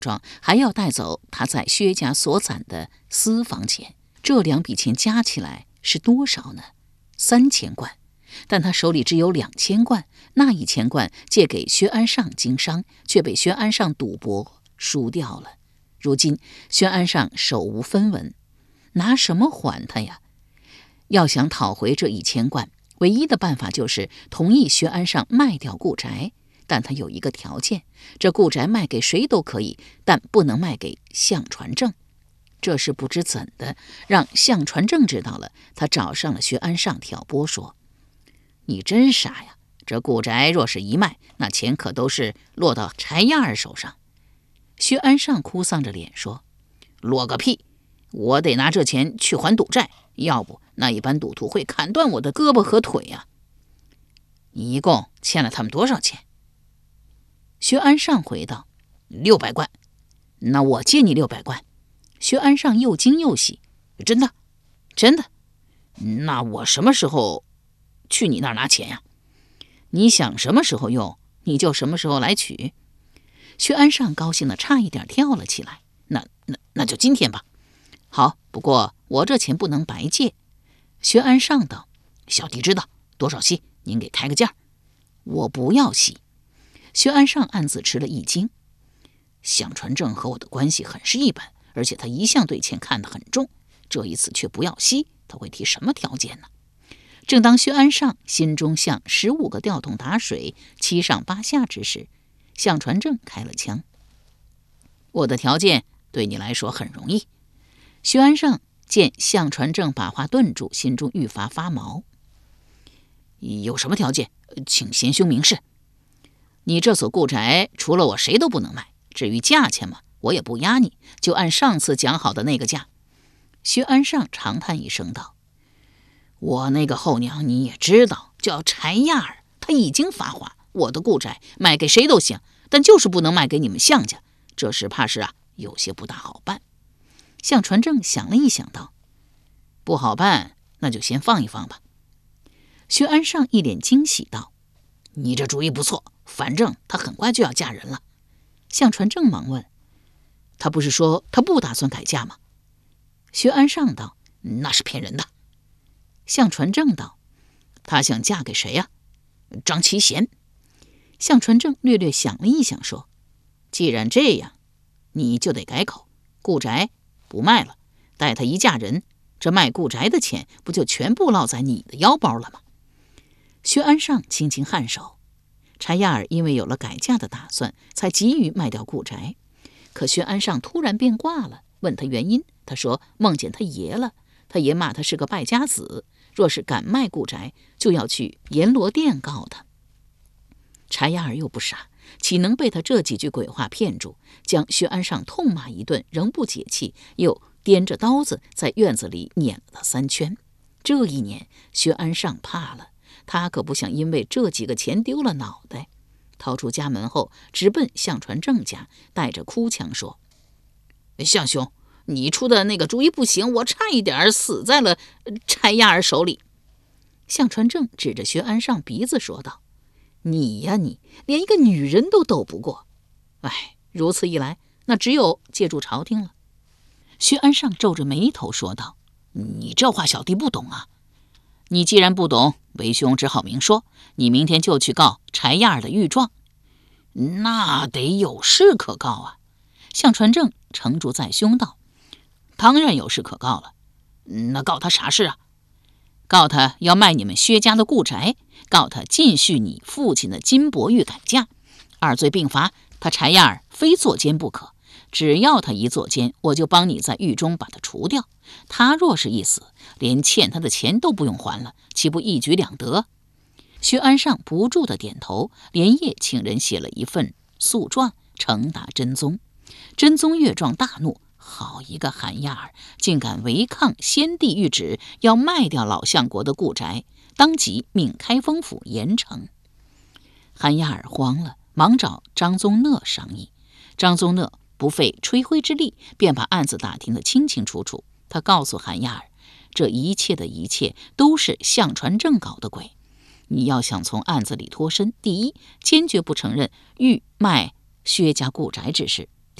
状，还要带走他在薛家所攒的私房钱。这2笔钱加起来是多少呢？3000贯。但他手里只有2000贯，那1000贯借给薛安上经商，却被薛安上赌博输掉了。如今薛安上手无分文，拿什么还他呀？要想讨回这1000贯，唯一的办法就是同意薛安上卖掉顾宅，但他有一个条件，这顾宅卖给谁都可以，但不能卖给项传正。这事不知怎的，让项传正知道了，他找上了薛安上挑拨说：“你真傻呀！这顾宅若是一卖，那钱可都是落到柴亚儿手上。”薛安上哭丧着脸说：“落个屁！我得拿这钱去还赌债，要不那一般赌徒会砍断我的胳膊和腿呀！”“你一共欠了他们多少钱？”薛安上回道：“600贯。”“那我借你600贯。”薛安上又惊又喜：“真的？真的？那我什么时候去你那儿拿钱呀？”“你想什么时候用，你就什么时候来取。”薛安上高兴得差一点跳了起来。那就今天吧。”“好，不过我这钱不能白借。”薛安上道：“小弟知道，多少息？您给开个价。”“我不要息。”薛安上暗自吃了一惊。项传正和我的关系很是一般，而且他一向对钱看得很重，这一次却不要息，他会提什么条件呢？正当薛安上心中像15个吊桶打水，7上8下之时，项传正开了枪：“我的条件对你来说很容易。”薛安上见项传正把话顿住，心中愈发发毛。“有什么条件？请贤兄明示。”“你这所顾宅除了我谁都不能卖，至于价钱嘛，我也不压你，就按上次讲好的那个价。”薛安上长叹一声道：“我那个后娘你也知道，叫柴亚儿，她已经发话，我的顾宅卖给谁都行，但就是不能卖给你们项家，这事怕是有些不大好办。”项传正想了一想道：“不好办，那就先放一放吧。”薛安上一脸惊喜道：“你这主意不错，反正她很快就要嫁人了。”项传正忙问：“她不是说她不打算改嫁吗？”薛安上道：“那是骗人的。”项传正道：“她想嫁给谁呀？”“张其贤。”项传正略略想了一想说：“既然这样，你就得改口，顾宅不卖了，待她一嫁人，这卖顾宅的钱不就全部落在你的腰包了吗？”薛安上轻轻颔首。柴亚儿因为有了改嫁的打算，才急于卖掉顾宅。可薛安上突然变卦了，问他原因，他说梦见他爷了，他爷骂他是个败家子，若是敢卖顾宅，就要去阎罗殿告他。柴亚儿又不傻，岂能被他这几句鬼话骗住，将薛安上痛骂一顿，仍不解气，又掂着刀子在院子里撵了他3圈。这一撵，薛安上怕了，他可不想因为这几个钱丢了脑袋。逃出家门后，直奔项传正家，带着哭腔说：“项兄，你出的那个主意不行，我差一点死在了柴亚儿手里。”项传正指着薛安上鼻子说道：“你呀你，连一个女人都斗不过。哎，如此一来，那只有借助朝廷了。”薛安上皱着眉头说道：“你这话小弟不懂啊。”“你既然不懂，为兄只好明说，你明天就去告柴亚儿的御状。”“那得有事可告啊。”项传正承住在胸道：“当然有事可告了。”“那告他啥事啊？”“告他要卖你们薛家的顾宅，告他尽续你父亲的金帛玉改嫁，2罪并罚，他柴亚儿非作奸不可。只要他一作奸，我就帮你在狱中把他除掉。他若是一死，连欠他的钱都不用还了，岂不一举两得？”薛安上不住地点头，连夜请人写了一份诉状呈达真宗。真宗阅状大怒，好一个韩亚儿，竟敢违抗先帝谕旨，要卖掉老相国的顾宅，当即命开封府严惩。韩亚儿慌了，忙找张宗讷商议。张宗讷不费吹灰之力，便把案子打听得清清楚楚。他告诉韩亚儿，这一切的一切都是项传正搞的鬼。你要想从案子里脱身，第一，坚决不承认欲卖薛家顾宅之事；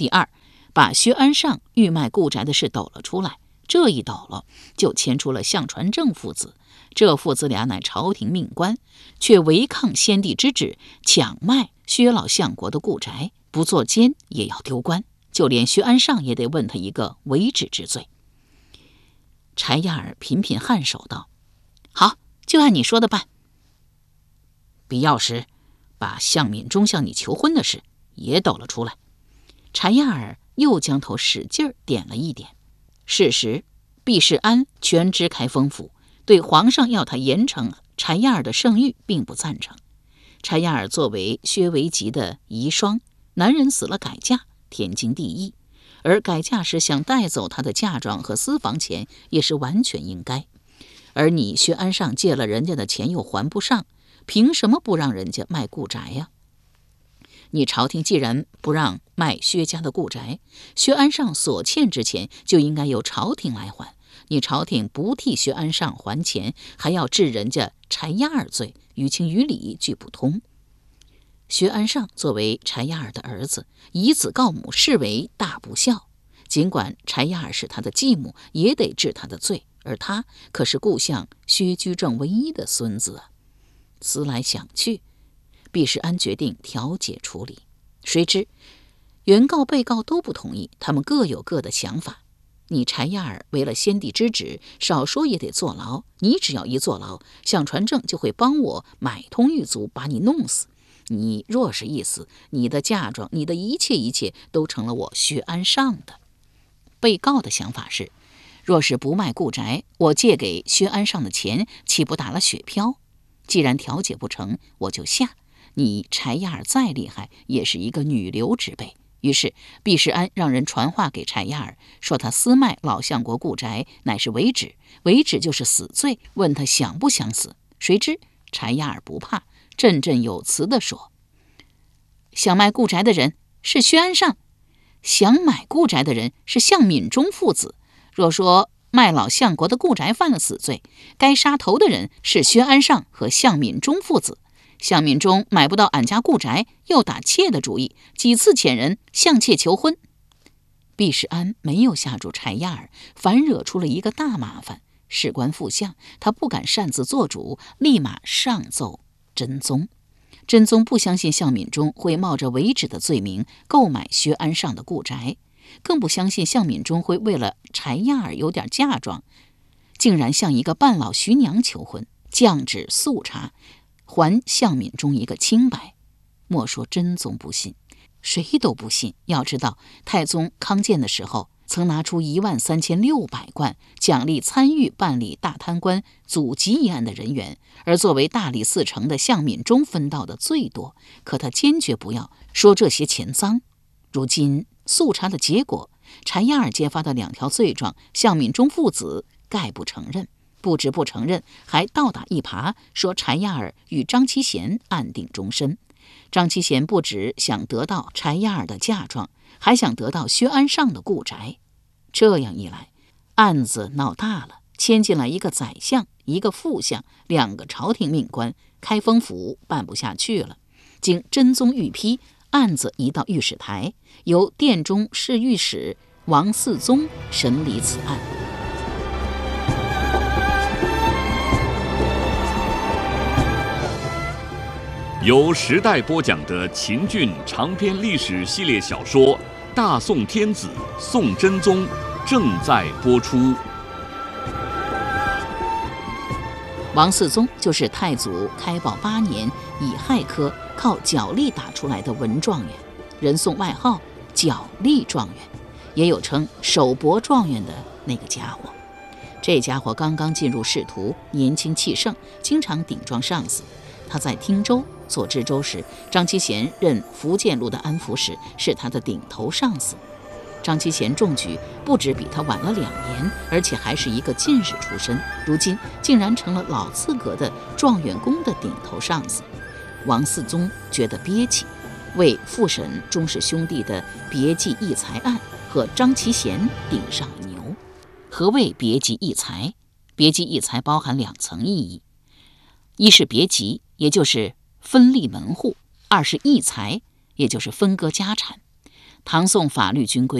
第二，把薛安上欲卖故宅的事抖了出来，这一抖了，就牵出了向传正父子。这父子俩乃朝廷命官，却违抗先帝之旨，抢卖薛老相国的故宅，不做奸也要丢官，就连薛安上也得问他一个违止之罪。柴亚尔频频颔首道：“好，就按你说的办。必要时，把向敏中向你求婚的事也抖了出来。”柴亚尔又将头使劲点了一点。事实，毕士安全知开封府对皇上要他严惩柴亚尔的圣谕并不赞成。柴亚尔作为薛维吉的遗孀，男人死了改嫁，天经地义，而改嫁时想带走他的嫁妆和私房钱也是完全应该。而你薛安上借了人家的钱又还不上，凭什么不让人家卖故宅呀？你朝廷既然不让卖薛家的故宅，薛安上所欠之钱就应该由朝廷来还。你朝廷不替薛安上还钱，还要治人家柴亚尔罪，于情于理俱不通。薛安上作为柴亚尔的儿子，以子告母，视为大不孝。尽管柴亚尔是他的继母，也得治他的罪，而他可是故相薛居正唯一的孙子啊。思来想去，毕士安决定调解处理。谁知原告被告都不同意，他们各有各的想法。你柴亚尔为了先帝之旨，少说也得坐牢，你只要一坐牢，向传正就会帮我买通狱卒，把你弄死。你若是一死，你的嫁妆，你的一切都成了我薛安上的。被告的想法是，若是不卖故宅，我借给薛安上的钱岂不打了雪漂？既然调解不成，我就下。你柴亚尔再厉害，也是一个女流之辈。于是毕士安让人传话给柴亚尔，说他私卖老相国故宅乃是违止，违止就是死罪，问他想不想死。谁知柴亚尔不怕，振振有词地说：“想卖故宅的人是薛安上，想买故宅的人是向敏中父子。若说卖老相国的故宅犯了死罪，该杀头的人是薛安上和向敏中父子。向敏中买不到俺家故宅，又打妾的主意，几次遣人向妾求婚。”毕士安没有吓住柴亚尔，反惹出了一个大麻烦。事关副相，他不敢擅自做主，立马上奏真宗。真宗不相信向敏中会冒着违止的罪名购买薛安上的故宅，更不相信向敏中会为了柴亚尔有点嫁妆，竟然向一个半老徐娘求婚，降旨速查，还向敏中一个清白。莫说真宗不信，谁都不信。要知道太宗康健的时候，曾拿出13600贯奖励参与办理大贪官祖籍一案的人员，而作为大理寺丞的向敏中分到的最多，可他坚决不要，说这些钱赃。如今速查的结果，柴亚尔揭发的2条罪状，向敏中父子概不承认。不止不承认，还倒打一耙，说柴亚尔与张其贤暗定终身。张其贤不只想得到柴亚尔的嫁妆，还想得到薛安上的故宅。这样一来，案子闹大了，牵进来一个宰相，一个副相，2个朝廷命官，开封府办不下去了。经真宗御批，案子移到御史台，由殿中侍御史王嗣宗审理此案。 由时代播讲的秦俊长篇历史系列小说《大宋天子·宋真宗》正在播出。 王嗣宗就是太祖开宝8年乙亥科靠脚力打出来的文状元，人送外号脚力状元，也有称手搏状元的那个家伙。这家伙刚刚进入仕途，年轻气盛，经常顶撞上司。他在汀州做知州时，张其贤任福建路的安抚使，是他的顶头上司。张其贤中举不止比他晚了2年，而且还是一个进士出身，如今竟然成了老资格的状元公的顶头上司。王嗣宗觉得憋气，为复审钟氏兄弟的别记异才案和张其贤顶上了牛。何谓别记异才？别记异才包含2层意义：一是别级，也就是分立门户；二是异才，也就是分割家产。 唐宋法律军规